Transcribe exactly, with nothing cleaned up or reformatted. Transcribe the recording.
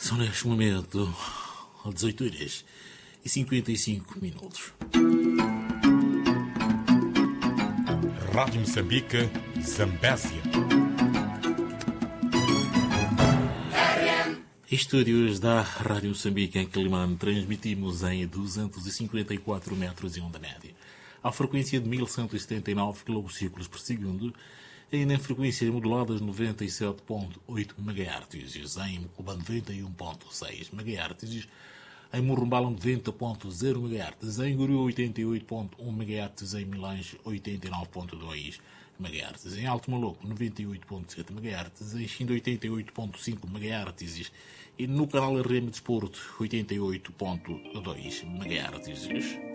São neste momento dezoito horas e cinquenta e cinco minutos. Rádio Moçambique, Zambésia. Estúdios da Rádio Moçambique em Quilimane, transmitimos em duzentos e cinquenta e quatro metros de onda média, à frequência de mil cento e setenta e nove quilociclos por segundo, e em frequências moduladas noventa e sete ponto oito megahertz, em Mucubá noventa e um ponto seis megahertz, em Morumbala noventa ponto zero megahertz, em Guru oitenta e oito ponto um megahertz, em Milange oitenta e nove ponto dois megahertz, em Alto Maluco noventa e oito ponto sete megahertz, em Xinda oitenta e oito ponto cinco megahertz e no canal R M Desporto oitenta e oito ponto dois megahertz.